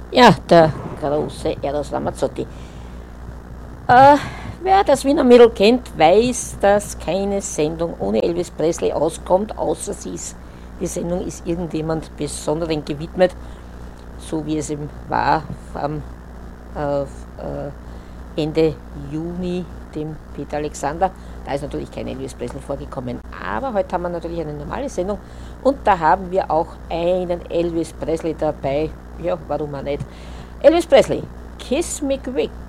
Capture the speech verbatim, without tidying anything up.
Ja, der große Eros Ramazzotti. Äh, wer das Wiener Mädel kennt, weiß, dass keine Sendung ohne Elvis Presley auskommt, außer sie ist, die Sendung ist irgendjemand Besonderen gewidmet, so wie es eben war am äh, äh, Ende Juni, dem Peter Alexander. Da ist natürlich kein Elvis Presley vorgekommen. Aber heute haben wir natürlich eine normale Sendung und da haben wir auch einen Elvis Presley dabei. Ja, warum auch nicht? Elvis Presley, Kiss Me Quick.